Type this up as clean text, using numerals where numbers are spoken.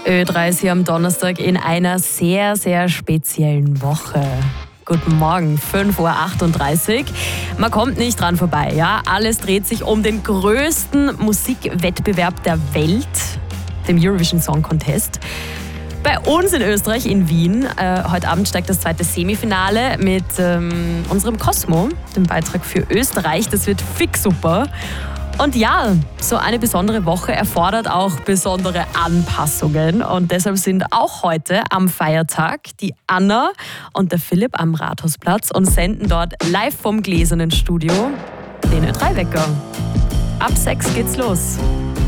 Ö3 ist hier am Donnerstag in einer sehr, sehr speziellen Woche. Guten Morgen, 5:38 Uhr. Man kommt nicht dran vorbei, ja? Alles dreht sich um den größten Musikwettbewerb der Welt, dem Eurovision Song Contest. Bei uns in Österreich, in Wien, heute Abend steigt das zweite Semifinale mit unserem Cosmo, dem Beitrag für Österreich. Das wird fix super. Und ja, so eine besondere Woche erfordert auch besondere Anpassungen. Und deshalb sind auch heute am Feiertag die Anna und der Philipp am Rathausplatz und senden dort live vom gläsernen Studio den Ö3-Wecker. Ab 6 geht's los.